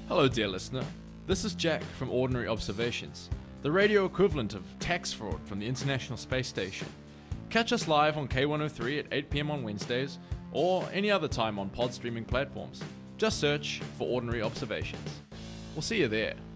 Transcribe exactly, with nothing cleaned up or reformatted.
Hello, dear listener. This is Jack from Ordinary Observations, the radio equivalent of tax fraud from the International Space Station. Catch us live on K one oh three at eight p.m. on Wednesdays, or any other time on pod streaming platforms. Just search for Ordinary Observations. We'll see you there.